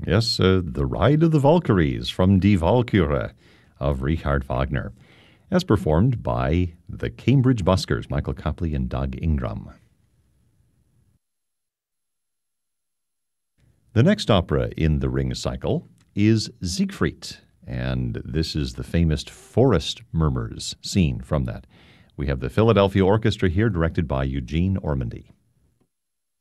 Yes, The Ride of the Valkyries from Die Walküre of Richard Wagner, as performed by the Cambridge Buskers, Michael Copley and Doug Ingram. The next opera in the Ring cycle is Siegfried, and this is the famous forest murmurs scene from that. We have the Philadelphia Orchestra here, directed by Eugene Ormandy.